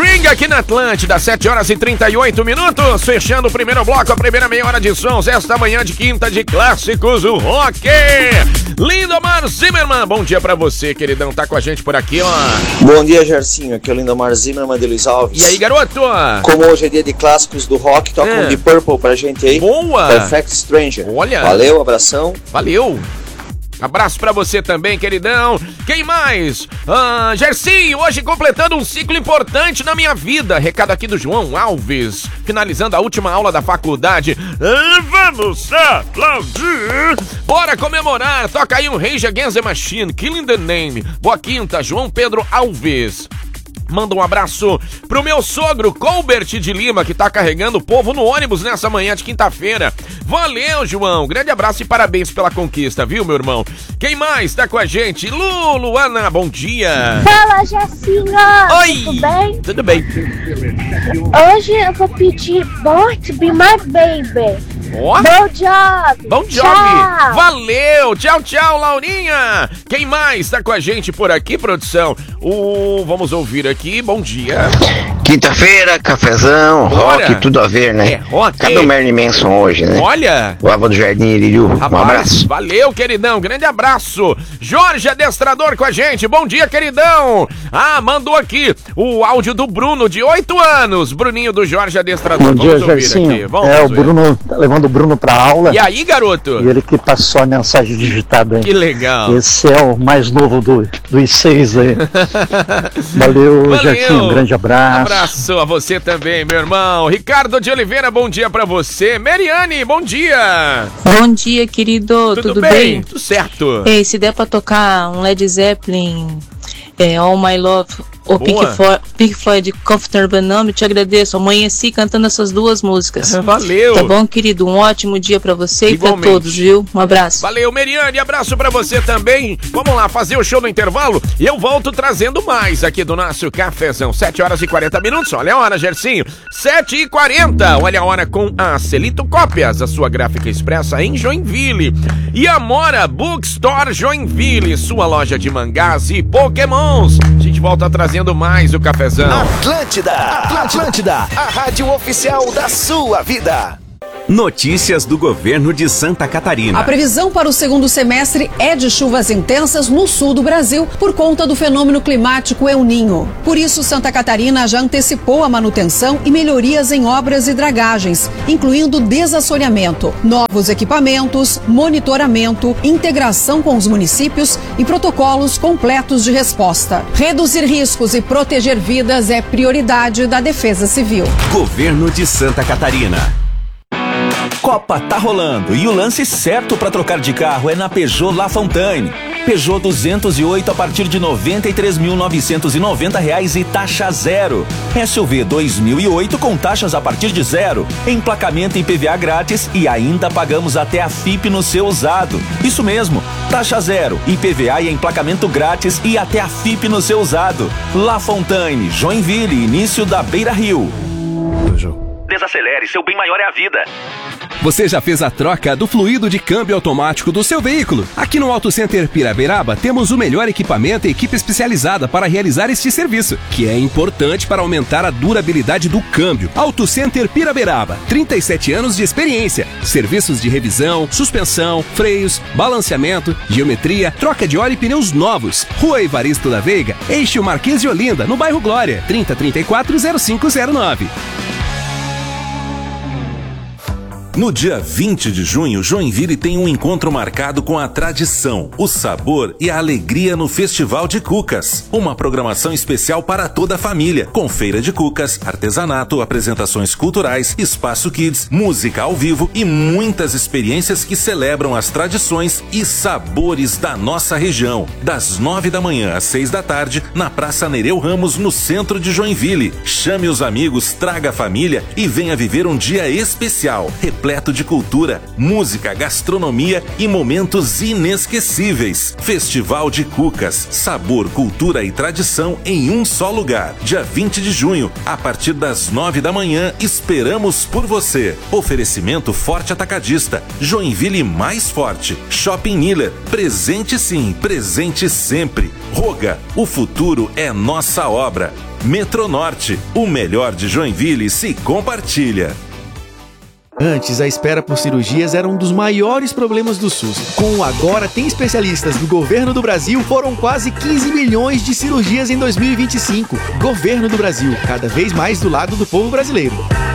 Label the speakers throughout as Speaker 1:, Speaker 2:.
Speaker 1: Spring aqui na Atlântida, 7h38, fechando o primeiro bloco, a primeira meia hora de sons, esta manhã de quinta de clássicos do rock. Lindomar Zimmermann, bom dia pra você, queridão, tá com a gente por aqui, ó.
Speaker 2: Bom dia, Gercinho, aqui é o Lindomar Zimmermann de Luiz Alves.
Speaker 1: E aí, garoto?
Speaker 2: Como hoje é dia de clássicos do rock, toca um Deep Purple pra gente aí.
Speaker 1: Boa!
Speaker 2: Perfect Stranger.
Speaker 1: Olha!
Speaker 2: Valeu, abração.
Speaker 1: Valeu! Abraço pra você também, queridão. Quem mais? Gercinho, hoje completando um ciclo importante na minha vida. Recado aqui do João Alves. Finalizando a última aula da faculdade. Vamos aplaudir. Bora comemorar. Toca aí um Rage Against the Machine, Killing the Name. Boa quinta, João Pedro Alves. Manda um abraço pro meu sogro, Colbert de Lima, que tá carregando o povo no ônibus nessa manhã de quinta-feira. Valeu, João. Grande abraço e parabéns pela conquista, viu, meu irmão? Quem mais tá com a gente? Luana, bom dia.
Speaker 3: Fala, Jacinha.
Speaker 1: Oi.
Speaker 3: Tudo bem?
Speaker 1: Tudo bem.
Speaker 3: Hoje eu vou pedir Born to Be My Baby.
Speaker 1: Ó.
Speaker 3: Bom job.
Speaker 1: Bom job.
Speaker 3: Tchau.
Speaker 1: Valeu. Tchau, tchau, Laurinha. Quem mais tá com a gente por aqui, produção? Vamos ouvir aqui. Bom dia.
Speaker 4: Quinta-feira, cafezão,
Speaker 1: Bora.
Speaker 4: rock, tudo a ver, né?
Speaker 1: É, rock.
Speaker 4: Cadê o Marilyn Manson hoje, né?
Speaker 1: Olha.
Speaker 4: O avô do Jardim Iriu.
Speaker 1: Rapaz,
Speaker 4: Um abraço.
Speaker 1: valeu, queridão, grande abraço. Jorge Adestrador com a gente, bom dia, queridão. Mandou aqui o áudio do Bruno, de 8 anos, Bruninho do Jorge Adestrador.
Speaker 5: Bom dia,
Speaker 1: Vamos ouvir
Speaker 5: Gercinho.
Speaker 1: aqui. Vamos
Speaker 5: O
Speaker 1: ouvir.
Speaker 5: Bruno, tá levando o Bruno pra aula.
Speaker 1: E aí, garoto?
Speaker 5: E ele que passou a mensagem digitada aí.
Speaker 1: Que legal.
Speaker 5: Esse é o mais novo dos 6 aí. Valeu, Gercinho, um grande abraço.
Speaker 1: Abraço a você também, meu irmão. Ricardo de Oliveira, bom dia pra você. Mariane, bom dia.
Speaker 6: Bom dia, querido. Tudo bem?
Speaker 1: Tudo certo.
Speaker 6: Ei, se der pra tocar um Led Zeppelin, All My Love, ou Pink Floyd, Comfortable Number, te agradeço. Amanheci cantando essas duas músicas.
Speaker 1: Valeu.
Speaker 6: Tá bom, querido? Um ótimo dia pra você
Speaker 1: Igualmente.
Speaker 6: e pra todos, viu? Um abraço.
Speaker 1: Valeu, Mariane, abraço pra você também. Vamos lá, fazer o show no intervalo e eu volto trazendo mais aqui do nosso cafezão. 7h40. Olha a hora, Gercinho. 7h40. Olha a hora com a Celito Cópias, a sua gráfica expressa em Joinville. E Amora Bookstore Joinville, sua loja de mangás e pokémons. A gente volta trazendo mais o cafezão.
Speaker 7: Atlântida, a rádio oficial da sua vida.
Speaker 8: Notícias do governo de Santa Catarina.
Speaker 9: A previsão para o segundo semestre é de chuvas intensas no sul do Brasil por conta do fenômeno climático El Niño. Por isso, Santa Catarina já antecipou a manutenção e melhorias em obras e dragagens, incluindo desassoreamento, novos equipamentos, monitoramento, integração com os municípios e protocolos completos de resposta. Reduzir riscos e proteger vidas é prioridade da Defesa Civil.
Speaker 8: Governo de Santa Catarina. Copa tá rolando e o lance certo para trocar de carro é na Peugeot La Fontaine. Peugeot 208 a partir de R$ 93.990 e taxa zero. SUV 2008 com taxas a partir de zero. Emplacamento em PVA grátis e ainda pagamos até a FIP no seu usado. Isso mesmo, taxa zero, IPVA e emplacamento grátis e até a FIP no seu usado. La Fontaine, Joinville, início da Beira Rio.
Speaker 10: Desacelere, seu bem maior é a vida.
Speaker 11: Você já fez a troca do fluido de câmbio automático do seu veículo? Aqui no Auto Center Piraberaba temos o melhor equipamento e equipe especializada para realizar este serviço, que é importante para aumentar a durabilidade do câmbio. Auto Center Piraberaba, 37 anos de experiência. Serviços de revisão, suspensão, freios, balanceamento, geometria, troca de óleo e pneus novos. Rua Evaristo da Veiga, eixo Marquês de Olinda, no bairro Glória, 3034-0509.
Speaker 12: No dia 20 de junho, Joinville tem um encontro marcado com a tradição, o sabor e a alegria no Festival de Cucas. Uma programação especial para toda a família, com feira de cucas, artesanato, apresentações culturais, espaço kids, música ao vivo e muitas experiências que celebram as tradições e sabores da nossa região. Das 9 da manhã às 6 da tarde, na Praça Nereu Ramos, no centro de Joinville. Chame os amigos, traga a família e venha viver um dia especial, repleto de cultura, música, gastronomia e momentos inesquecíveis. Festival de Cucas, sabor, cultura e tradição em um só lugar. Dia 20 de junho, a partir das 9 da manhã, esperamos por você. Oferecimento Forte Atacadista, Joinville mais forte. Shopping Miller, presente sim, presente sempre. Roga, o futuro é nossa obra. Metronorte, o melhor de Joinville se compartilha.
Speaker 13: Antes, a espera por cirurgias era um dos maiores problemas do SUS. Com o Agora Tem Especialistas do Governo do Brasil, foram quase 15 milhões de cirurgias em 2025. Governo do Brasil, cada vez mais do lado do povo brasileiro.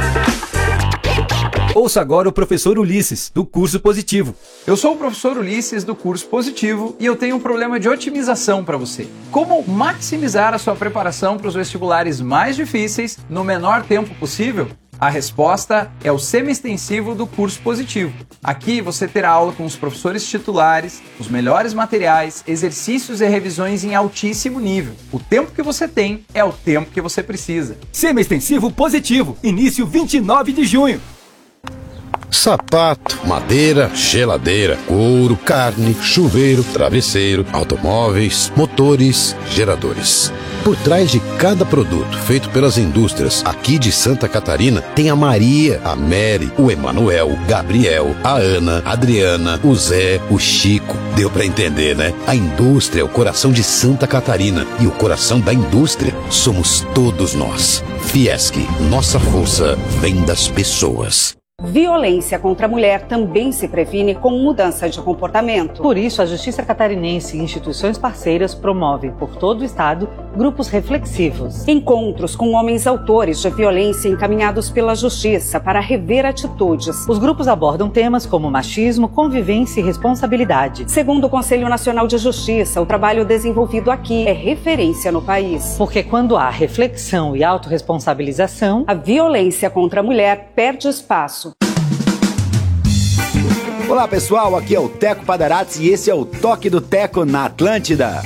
Speaker 14: Ouça agora o professor Ulisses, do Curso Positivo. Eu sou o professor Ulisses, do Curso Positivo, e eu tenho um problema de otimização para você. Como maximizar a sua preparação para os vestibulares mais difíceis no menor tempo possível? A resposta é o semi-extensivo do Curso Positivo. Aqui você terá aula com os professores titulares, os melhores materiais, exercícios e revisões em altíssimo nível. O tempo que você tem é o tempo que você precisa.
Speaker 15: Semi-extensivo Positivo, início 29 de junho.
Speaker 16: Sapato, madeira, geladeira, couro, carne, chuveiro, travesseiro, automóveis, motores, geradores. Por trás de cada produto feito pelas indústrias aqui de Santa Catarina, tem a Maria, a Mary, o Emanuel, o Gabriel, a Ana, a Adriana, o Zé, o Chico. Deu pra entender, né? A indústria é o coração de Santa Catarina e o coração da indústria somos todos nós. Fiesc, nossa força vem das pessoas.
Speaker 17: Violência contra a mulher também se previne com mudança de comportamento.
Speaker 18: Por isso, a Justiça Catarinense e instituições parceiras promovem por todo o estado grupos reflexivos.
Speaker 17: Encontros com homens autores de violência encaminhados pela Justiça para rever atitudes.
Speaker 18: Os grupos abordam temas como machismo, convivência e responsabilidade.
Speaker 17: Segundo o Conselho Nacional de Justiça, o trabalho desenvolvido aqui é referência no país.
Speaker 18: Porque quando há reflexão e autorresponsabilização,
Speaker 17: a violência contra a mulher perde espaço.
Speaker 19: Olá pessoal, aqui é o Teco Padarates e esse é o Toque do Teco na Atlântida.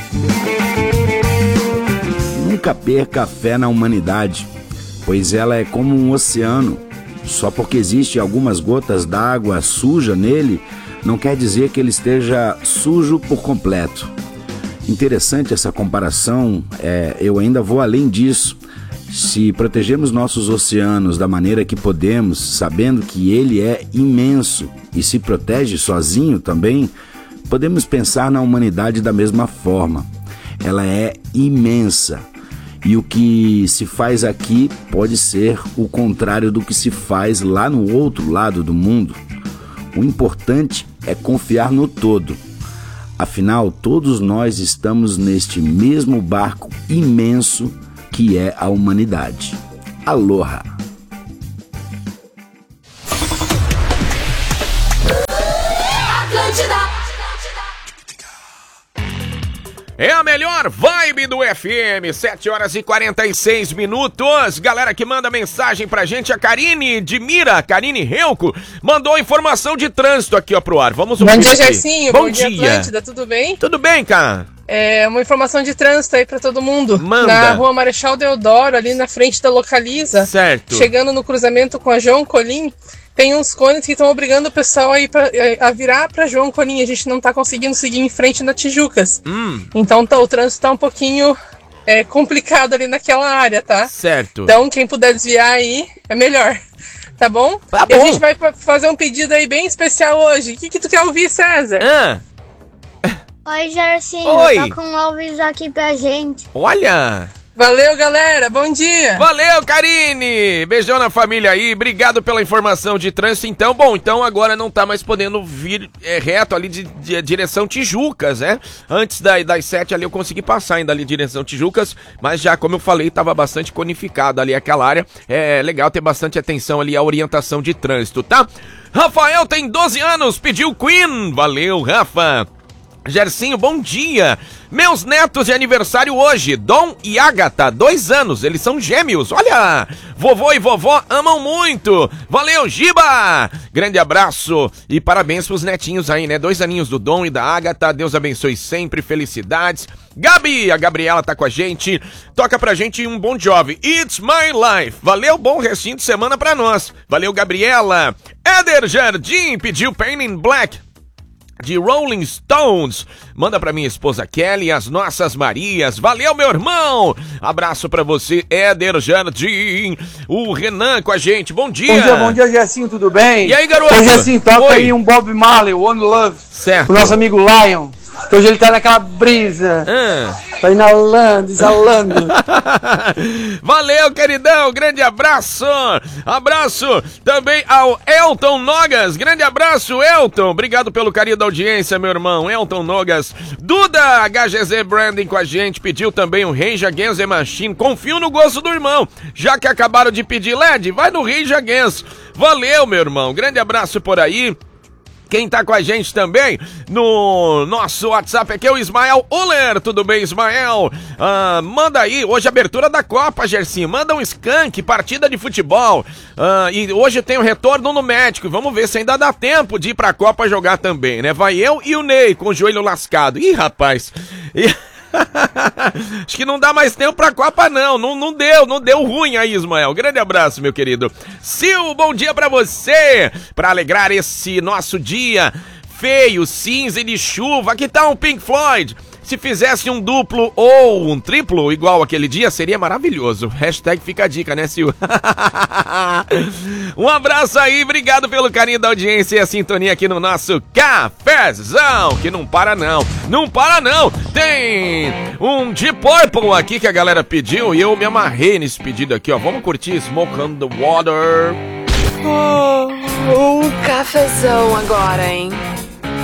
Speaker 19: Nunca perca a fé na humanidade, pois ela é como um oceano. Só porque existe algumas gotas d'água suja nele, não quer dizer que ele esteja sujo por completo. Interessante essa comparação, eu ainda vou além disso. Se protegemos nossos oceanos da maneira que podemos, sabendo que ele é imenso e se protege sozinho também, podemos pensar na humanidade da mesma forma. Ela é imensa e o que se faz aqui pode ser o contrário do que se faz lá no outro lado do mundo. O importante é confiar no todo. Afinal, todos nós estamos neste mesmo barco imenso que é a humanidade. Aloha!
Speaker 1: É a melhor vibe do FM, 7 horas e 46 minutos. Galera que manda mensagem pra gente, a Karine de Mira, Karine Reuco, mandou informação de trânsito aqui, ó, pro ar. Vamos ouvir.
Speaker 20: Bom dia, Gersinho.
Speaker 1: Bom dia,
Speaker 20: Atlântida, tudo bem?
Speaker 1: Tudo bem, cara?
Speaker 20: É uma informação de trânsito aí pra todo mundo.
Speaker 1: Manda.
Speaker 20: Na rua Marechal Deodoro, ali na frente da Localiza.
Speaker 1: Certo.
Speaker 20: Chegando no cruzamento com a João Colim, tem uns cones que estão obrigando o pessoal aí a virar pra João Colim. A gente não tá conseguindo seguir em frente na Tijucas. Então o trânsito tá um pouquinho complicado ali naquela área, tá?
Speaker 1: Certo.
Speaker 20: Então quem puder desviar aí é melhor. Tá bom?
Speaker 1: Tá bom.
Speaker 20: E a gente vai fazer um pedido aí bem especial hoje. O que tu quer ouvir, César?
Speaker 3: Oi, Gersinho.
Speaker 1: Oi.
Speaker 3: Toca um Alves aqui pra gente.
Speaker 1: Olha!
Speaker 20: Valeu, galera. Bom dia.
Speaker 1: Valeu, Karine. Beijão na família aí. Obrigado pela informação de trânsito. Então, bom, então agora não tá mais podendo vir reto ali de direção Tijucas, né? Antes das 7 ali eu consegui passar ainda ali direção Tijucas, mas já, como eu falei, tava bastante conificado ali aquela área. É legal ter bastante atenção ali à orientação de trânsito, tá? Rafael tem 12 anos, pediu Queen. Valeu, Rafa. Gersinho, bom dia. Meus netos de aniversário hoje, Dom e Agatha, 2 anos, eles são gêmeos. Olha, vovô e vovó amam muito. Valeu, Giba. Grande abraço e parabéns pros netinhos aí, né? 2 aninhos do Dom e da Agatha, Deus abençoe sempre, felicidades. Gabi, a Gabriela tá com a gente. Toca pra gente um Bon Jovi, It's My Life. Valeu, bom restinho de semana pra nós. Valeu, Gabriela. Éder Jardim pediu Pain in Black de Rolling Stones. Manda pra minha esposa Kelly e as nossas Marias. Valeu, meu irmão. Abraço pra você, Éder Jardim. O Renan com a gente. Bom dia.
Speaker 21: Bom dia, Gersinho, tudo bem?
Speaker 1: E aí, garoto?
Speaker 21: Ô, Gersinho, toca aí um Bob Marley, One Love.
Speaker 1: Certo.
Speaker 21: O nosso amigo Lion. Hoje ele tá naquela brisa. Tá inalando, exalando.
Speaker 1: Valeu, queridão. Grande abraço. Abraço também ao Elton Nogas. Grande abraço, Elton. Obrigado pelo carinho da audiência, meu irmão. Elton Nogas. Duda HGZ Branding com a gente. Pediu também o Rage Against the Machine. Confio no gosto do irmão. Já que acabaram de pedir LED, vai no Rage Against. Valeu, meu irmão. Grande abraço por aí. Quem tá com a gente também no nosso WhatsApp aqui é o Ismael Uller. Tudo bem, Ismael? Manda aí, hoje abertura da Copa, Gersinho. Manda um skunk, partida de futebol. E hoje tem o retorno no médico. Vamos ver se ainda dá tempo de ir pra Copa jogar também, né? Vai eu e o Ney com o joelho lascado. Ih, rapaz. Acho que não dá mais tempo pra Copa, não. Não deu ruim aí, Ismael. Grande abraço, meu querido. Sil, bom dia pra você. Pra alegrar esse nosso dia feio, cinza e de chuva. Que tal um Pink Floyd? Se fizesse um duplo ou um triplo igual aquele dia, seria maravilhoso. Hashtag fica a dica, né, Sil? Um abraço aí, obrigado pelo carinho da audiência e a sintonia aqui no nosso cafezão, que não para não. Não para não. Tem um Deep Purple aqui que a galera pediu e eu me amarrei nesse pedido aqui, ó. Vamos curtir Smoke on the Water.
Speaker 22: O cafezão agora, hein?